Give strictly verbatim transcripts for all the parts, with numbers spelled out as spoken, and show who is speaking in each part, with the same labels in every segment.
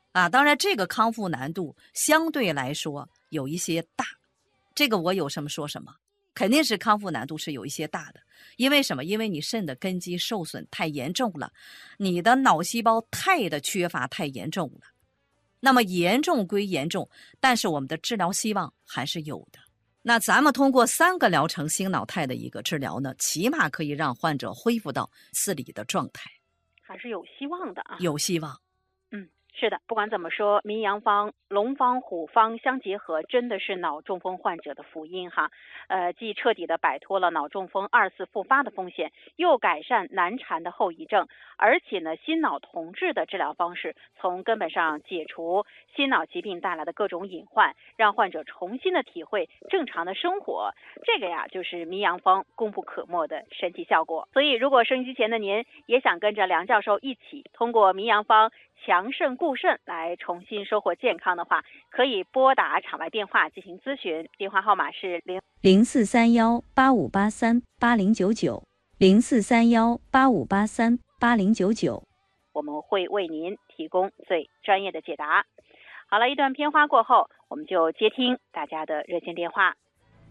Speaker 1: 啊，当然这个康复难度相对来说有一些大，这个我有什么说什么，肯定是康复难度是有一些大的。因为什么？因为你肾的根基受损太严重了，你的脑细胞肽的缺乏太严重了。那么严重归严重，但是我们的治疗希望还是有的。那咱们通过三个疗程心脑肽的一个治疗呢，起码可以让患者恢复到自理的状态，
Speaker 2: 还是有希望的啊。
Speaker 1: 有希望。
Speaker 2: 嗯，是的，不管怎么说，名阳方、龙方、虎方相结合，真的是脑中风患者的福音哈。呃，既彻底的摆脱了脑中风二次复发的风险，又改善难缠的后遗症，而且呢，心脑同治的治疗方式从根本上解除心脑疾病带来的各种隐患，让患者重新的体会正常的生活。这个呀，就是名阳方功不可没的神奇效果。所以，如果收音机前的您也想跟着梁教授一起通过名阳方强肾固肾来重新收获健康的话，可以拨打场外电话进行咨询，电话号码是零
Speaker 3: 零四三幺八五八三八零九九零四三幺八五八三八零九九，
Speaker 2: 我们会为您提供最专业的解答。好了，一段片花过后，我们就接听大家的热线电话。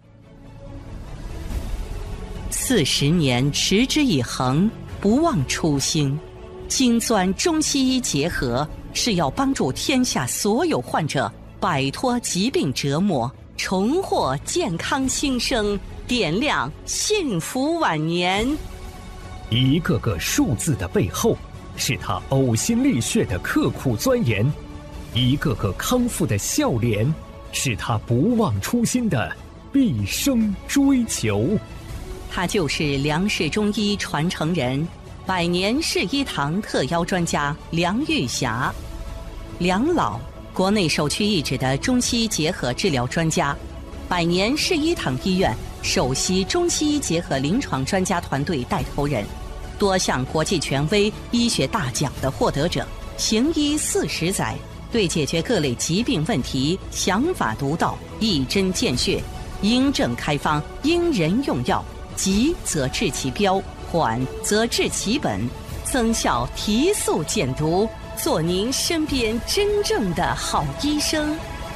Speaker 4: 四十年持之以恒，不忘初心。精钻中西医结合，是要帮助天下所有患者摆脱疾病折磨，重获健康新生，点亮幸福晚年。
Speaker 5: 一个个数字的背后，是他呕心沥血的刻苦钻研；一个个康复的笑脸，是他不忘初心的毕生追求。
Speaker 4: 他就是梁氏中医传承人，百年世医堂特邀专家梁玉霞。梁老，国内首屈一指的中西医结合治疗专家，百年世医堂医院首席中西医结合临床专家团队带头人，多项国际权威医学大奖的获得者，行医四十载，对解决各类疾病问题想法独到，一针见血，因症开方，因人用药，急则治其标，缓则治其本，增效提速减毒，做您身边真正的好医生。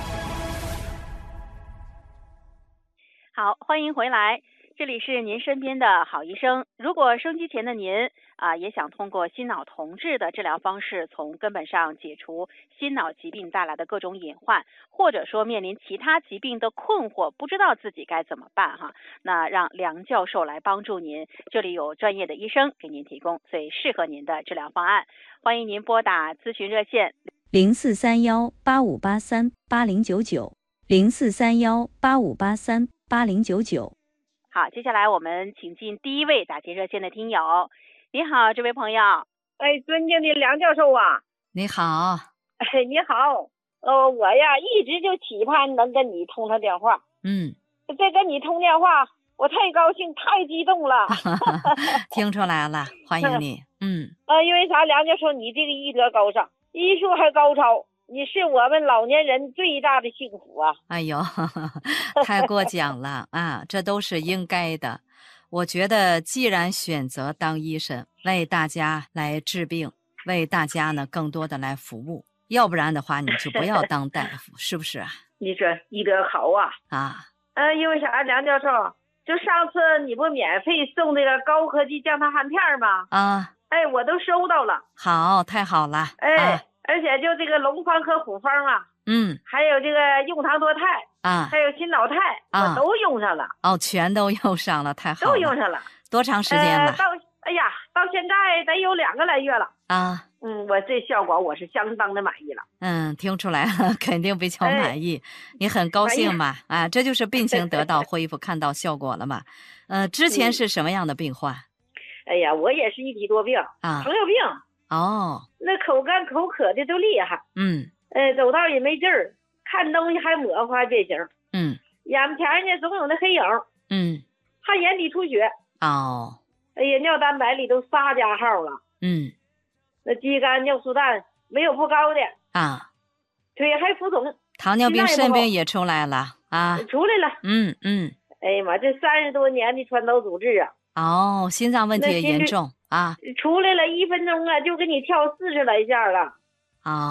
Speaker 2: 好，欢迎回来，这里是您身边的好医生。如果收机前的您啊，也想通过心脑同治的治疗方式，从根本上解除心脑疾病带来的各种隐患，或者说面临其他疾病的困惑，不知道自己该怎么办哈，那让梁教授来帮助您，这里有专业的医生给您提供最适合您的治疗方案。欢迎您拨打咨询热线
Speaker 3: 零四三幺八五八三八零九九零四三幺八五八三八零九九。
Speaker 2: 好，接下来我们请进第一位打进热线的听友。你好，这位朋友。
Speaker 6: 哎，尊敬的梁教授啊。
Speaker 1: 你好。
Speaker 6: 哎，你好。呃，我呀一直就期盼能跟你通上电话。
Speaker 1: 嗯。
Speaker 6: 再跟你通电话，我太高兴，太激动了。
Speaker 1: 听出来了，欢迎你。嗯。
Speaker 6: 呃，因为啥？梁教授，你这个医德高尚，医术还高超。你是我们老年人最大的幸福啊！
Speaker 1: 哎呦，呵呵太过奖了啊！这都是应该的。我觉得，既然选择当医生，为大家来治病，为大家呢更多的来服务，要不然的话，你就不要当大夫，是不是啊？
Speaker 6: 你说医德好啊！
Speaker 1: 啊，
Speaker 6: 呃，因为啥？梁教授，就上次你不免费送那个高科技降糖含片吗？
Speaker 1: 啊，
Speaker 6: 哎，我都收到了。
Speaker 1: 好，太好了。
Speaker 6: 哎。
Speaker 1: 啊，
Speaker 6: 而且就这个龙方和虎方啊，
Speaker 1: 嗯，
Speaker 6: 还有这个用糖多肽
Speaker 1: 啊，
Speaker 6: 还有心脑肽，啊，我都用上了。
Speaker 1: 哦，全都用上了，太好了。
Speaker 6: 都用上了。
Speaker 1: 多长时间了？
Speaker 6: 呃、到哎呀，到现在得有两个来月了。
Speaker 1: 啊，
Speaker 6: 嗯，我这效果我是相当的满意了。
Speaker 1: 嗯，听出来了，肯定比较满意。哎，你很高兴嘛？啊，这就是病情得到恢复，看到效果了嘛？呃，之前是什么样的病患？
Speaker 6: 哎呀，我也是一体多病啊，糖尿病。
Speaker 1: 哦，
Speaker 6: 那口干口渴的都厉害，
Speaker 1: 嗯，
Speaker 6: 呃，走道也没劲儿，看东西还模糊还变形，
Speaker 1: 嗯，
Speaker 6: 眼前呢总有那黑影，
Speaker 1: 嗯，
Speaker 6: 还眼底出血，
Speaker 1: 哦，
Speaker 6: 哎呀，尿蛋白里都仨加号了，
Speaker 1: 嗯，
Speaker 6: 那肌酐尿素氮没有不高的
Speaker 1: 啊，
Speaker 6: 腿还浮肿，
Speaker 1: 糖尿病肾病也出来了啊，
Speaker 6: 出来了，
Speaker 1: 嗯嗯，
Speaker 6: 哎呀妈，这三十多年的传导阻滞啊，
Speaker 1: 哦，心脏问题也严重啊，
Speaker 6: 出来了，一分钟啊就给你跳四十来下了。
Speaker 1: 啊。